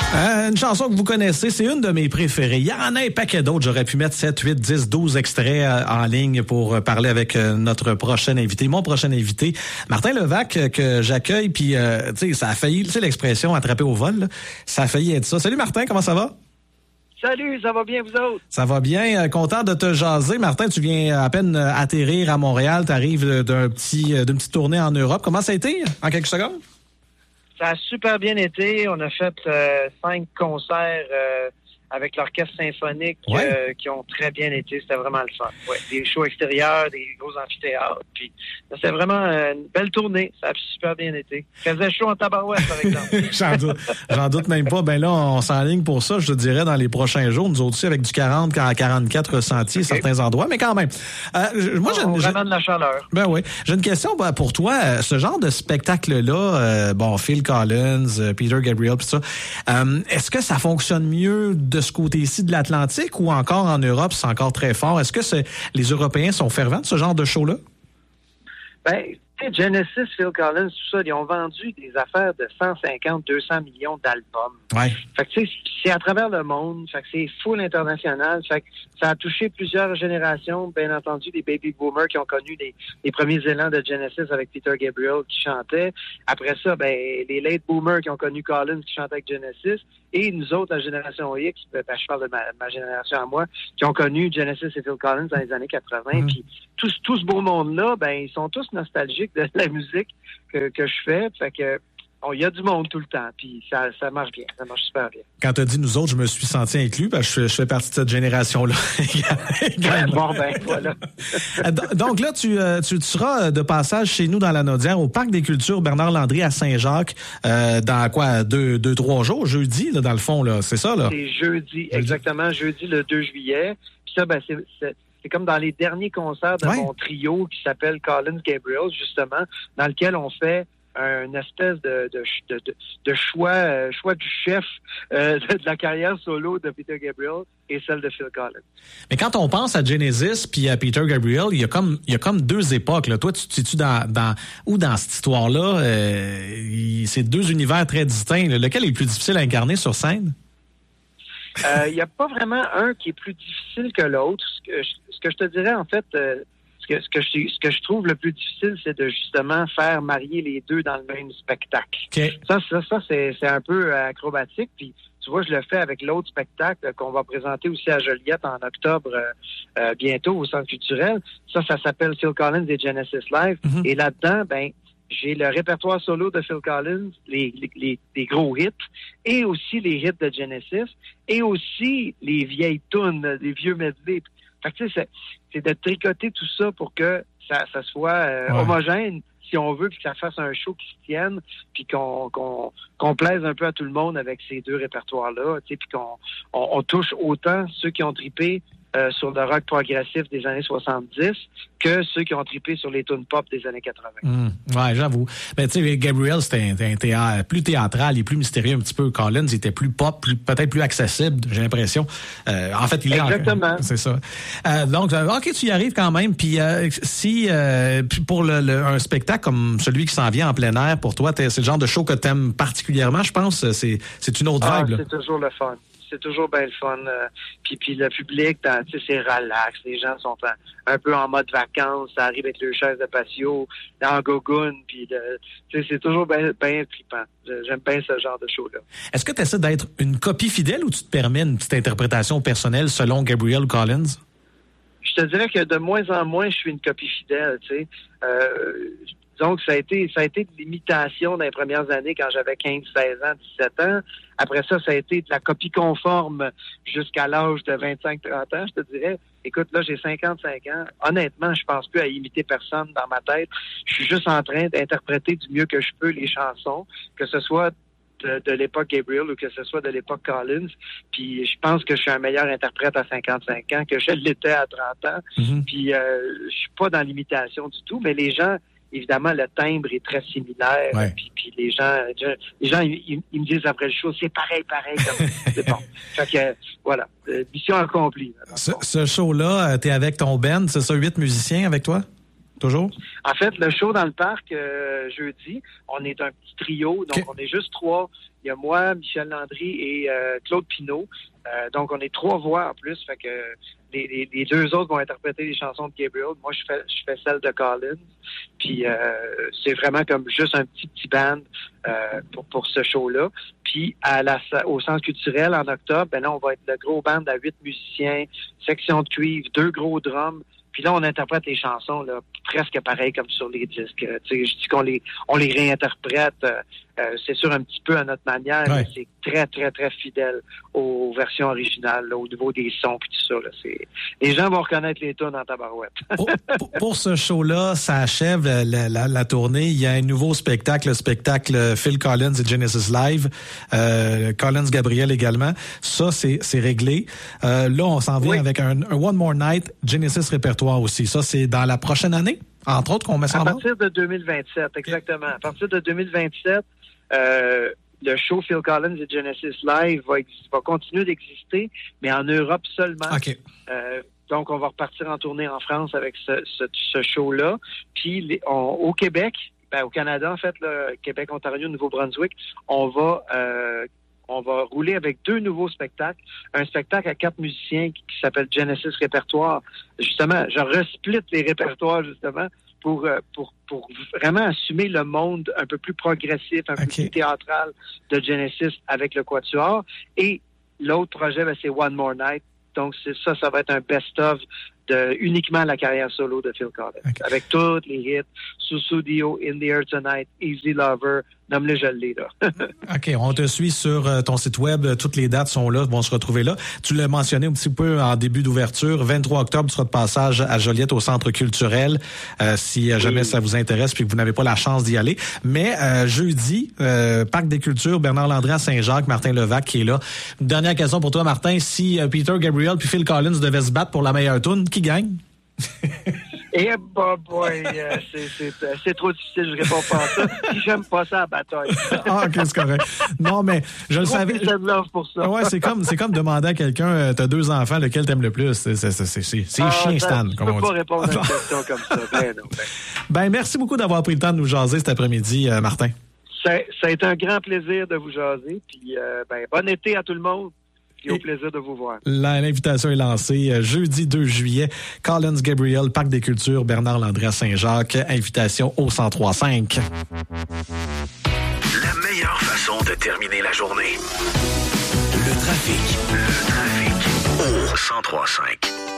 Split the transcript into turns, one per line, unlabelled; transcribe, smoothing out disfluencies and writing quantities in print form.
Une chanson que vous connaissez, c'est une de mes préférées. Il y en a un paquet d'autres. J'aurais pu mettre 7, 8, 10, 12 extraits en ligne pour parler avec notre prochain invité, mon prochain invité, Martin Levac, que j'accueille. Puis, tu sais, ça a failli, tu sais, l'expression attraper au vol, là, ça a failli être ça. Salut Martin, comment ça va?
Salut, ça va bien, vous autres?
Ça va bien. Content de te jaser. Martin, tu viens à peine atterrir à Montréal. Tu arrives d'une petite tournée en Europe. Comment ça a été, en quelques secondes?
Ça a super bien été. On a fait 5 concerts avec l'orchestre symphonique qui ont très bien été. C'était vraiment le fun. Ouais, des shows extérieurs, des gros amphithéâtres. Puis c'était vraiment une belle tournée. Ça a super bien été. Il faisait chaud en tabarouette, par exemple.
J'en doute même pas. Ben là, on s'enligne pour ça, je te dirais, dans les prochains jours. Nous autres aussi, avec du 40 à 44 ressentis à certains endroits. Mais quand même.
On ramène la chaleur.
Ben oui. J'ai une question pour toi. Ce genre de spectacle-là, Phil Collins, Peter Gabriel, tout ça, est-ce que ça fonctionne mieux de ce côté-ci de l'Atlantique ou encore en Europe, c'est encore très fort? Est-ce que les Européens sont fervents de ce genre de show-là?
Ben, Genesis, Phil Collins, tout ça, ils ont vendu des affaires de 150-200 millions d'albums.
Ouais.
Fait que, tu sais, c'est à travers le monde. Fait que c'est full international. Fait que ça a touché plusieurs générations. Bien entendu, des baby boomers qui ont connu les premiers élans de Genesis avec Peter Gabriel qui chantait. Après ça, les late boomers qui ont connu Collins qui chantait avec Genesis. Et nous autres, la génération X, je parle de ma génération à moi, qui ont connu Genesis et Phil Collins dans les années 80. Puis tout ce beau monde-là, ils sont tous nostalgiques de la musique que je fais. Fait que il y a du monde tout le temps, puis ça marche bien, ça marche super bien.
Quand tu as dit nous autres, je me suis senti inclus, parce que je fais partie de cette génération-là.
Bon, voilà.
Donc là, tu seras de passage chez nous dans la Naudière, au Parc des Cultures Bernard Landry à Saint-Jacques, dans quoi, 2-3 jours, jeudi, là, dans le fond, là, c'est ça, là?
C'est jeudi, exactement, jeudi le 2 juillet. Puis ça, c'est comme dans les derniers concerts de mon trio qui s'appelle Collins Gabriel, justement, dans lequel on fait une espèce de choix du chef de la carrière solo de Peter Gabriel et celle de Phil Collins.
Mais quand on pense à Genesis puis à Peter Gabriel, il y a comme deux époques, là. Toi, tu te situes dans cette histoire-là? C'est deux univers très distincts. Lequel est le plus difficile à incarner sur scène?
Il n'y a pas vraiment un qui est plus difficile que l'autre. Ce que je te dirais, en fait, ce que je trouve le plus difficile, c'est de justement faire marier les deux dans le même spectacle.
Okay.
Ça, c'est un peu acrobatique. Puis, tu vois, je le fais avec l'autre spectacle qu'on va présenter aussi à Joliette en octobre bientôt au Centre culturel. Ça s'appelle Phil Collins et Genesis Live. Mm-hmm. Et là-dedans, j'ai le répertoire solo de Phil Collins, les gros hits, et aussi les hits de Genesis, et aussi les vieilles tunes, les vieux medley. Fait que tu sais, c'est de tricoter tout ça pour que ça soit homogène, si on veut, puis que ça fasse un show qui se tienne, puis qu'on plaise un peu à tout le monde avec ces deux répertoires-là, tu sais, puis qu'on touche autant ceux qui ont trippé sur le rock progressif des années 70 que ceux qui ont trippé sur les tunes pop des années 80.
Ouais, j'avoue. Mais tu sais, Gabriel, c'était un plus théâtral et plus mystérieux un petit peu. Collins, il était plus pop, peut-être plus accessible, j'ai l'impression. En fait, il est...
Exactement.
C'est ça. Donc, OK, tu y arrives quand même. Puis si pour un spectacle comme celui qui s'en vient en plein air, pour toi, c'est le genre de show que tu aimes particulièrement, je pense. C'est une autre vibe.
C'est toujours le fun. C'est toujours bien le fun. Puis le public, tu sais, c'est relax. Les gens sont un peu en mode vacances. Ça arrive avec leur chaise de patio, en gogoune. Puis c'est toujours bien trippant. J'aime bien ce genre de show-là.
Est-ce que tu essaies d'être une copie fidèle ou tu te permets une petite interprétation personnelle selon Gabriel ou Collins?
Je te dirais que de moins en moins, je suis une copie fidèle, tu sais. Donc, ça a été de l'imitation dans les premières années quand j'avais 15, 16 ans, 17 ans. Après ça a été de la copie conforme jusqu'à l'âge de 25, 30 ans, je te dirais. Écoute, là, j'ai 55 ans. Honnêtement, je pense plus à imiter personne dans ma tête. Je suis juste en train d'interpréter du mieux que je peux les chansons, que ce soit de l'époque Gabriel ou que ce soit de l'époque Collins. Puis je pense que je suis un meilleur interprète à 55 ans que je l'étais à 30 ans. Mm-hmm. Puis je suis pas dans l'imitation du tout, mais les gens... Évidemment, le timbre est très similaire.
Ouais.
Puis les gens ils me disent après le show, c'est pareil. C'est bon. Fait que, voilà. Mission accomplie.
Ce show-là, t'es avec ton band, c'est ça, 8 musiciens avec toi? toujours?
En fait, le show dans le parc, jeudi, on est un petit trio, donc on est juste 3. Il y a moi, Michel Landry et Claude Pinault. Donc, on est 3 voix en plus, fait que les 2 autres vont interpréter les chansons de Gabriel. Moi, je fais celle de Collins. Puis, c'est vraiment comme juste un petit band pour ce show-là. Puis, au Centre culturel, en octobre, ben là, on va être le gros band à 8 musiciens, section de cuivre, 2 gros drums. Puis là, on interprète les chansons là, presque pareil comme sur les disques. Je dis qu'on les réinterprète, c'est sûr, un petit peu à notre manière, mais c'est très, très, très fidèle aux versions originales, là, au niveau des sons et tout ça. Là, les gens vont reconnaître les tunes en tabarouette.
pour ce show-là, ça achève la tournée. Il y a un nouveau spectacle, le spectacle Phil Collins et Genesis Live. Collins Gabriel également. Ça, c'est réglé. Là, on s'en vient avec un One More Night, Genesis Répertoire aussi. Ça, c'est dans la prochaine année, entre autres, qu'on met ça en bas?
À partir de 2027, exactement. À partir de 2027, le show Phil Collins et Genesis Live va continuer d'exister, mais en Europe seulement.
Okay.
Donc, on va repartir en tournée en France avec ce show-là. Puis, au Québec, au Canada, en fait, là, Québec, Ontario, Nouveau-Brunswick, on va rouler avec 2 nouveaux spectacles. Un spectacle à 4 musiciens qui s'appelle Genesis Répertoire. Justement, je resplit les répertoires, justement, pour vraiment assumer le monde un peu plus progressif, un peu plus théâtral de Genesis avec le Quatuor. Et l'autre projet, c'est One More Night. Donc, ça va être un best-of de uniquement la carrière solo de Phil Collins. Okay. Avec tous les hits, Sussudio, In the Air Tonight, Easy Lover, nomme-les, je l'ai, là.
OK, on te suit sur ton site web. Toutes les dates sont là, vont se retrouver là. Tu l'as mentionné un petit peu en début d'ouverture. 23 octobre, tu seras de passage à Joliette au Centre culturel, si jamais ça vous intéresse puis que vous n'avez pas la chance d'y aller. Mais jeudi, Parc des Cultures, Bernard Landry à Saint-Jacques, Martin Levac qui est là. Une dernière question pour toi, Martin. Si Peter Gabriel puis Phil Collins devaient se battre pour la meilleure tune, qui gagne?
Eh boy, c'est trop difficile, je réponds pas à ça. Puis j'aime pas ça à bataille.
OK, c'est correct. Non, mais je le savais.
Pour ça.
Ouais, c'est comme demander à quelqu'un, t'as 2 enfants, lequel t'aimes le plus? C'est chien Stan, comme on dit.
Je peux pas répondre à une question comme ça.
Ben, merci beaucoup d'avoir pris le temps de nous jaser cet après-midi, Martin.
Ça a été un grand plaisir de vous jaser. Puis, bon été à tout le monde. Et au plaisir de vous voir.
L'invitation est lancée jeudi 2 juillet. Collins Gabriel, Parc des Cultures, Bernard Landry à Saint-Jacques. Invitation au 103.5.
La meilleure façon de terminer la journée. Le trafic au 103.5.